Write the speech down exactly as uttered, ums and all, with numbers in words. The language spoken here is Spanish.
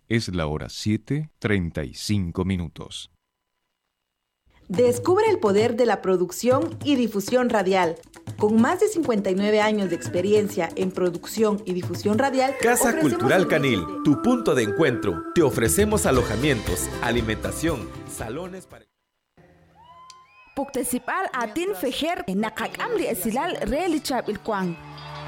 Es la hora siete, treinta y cinco minutos. Descubre el poder de la producción y difusión radial. Con más de cincuenta y nueve años de experiencia en producción y difusión radial, Casa Cultural Canil, tu punto de encuentro. Te ofrecemos alojamientos, alimentación, salones para... Puktesipal atin fejer nakak amri esilal relichab ilkwang.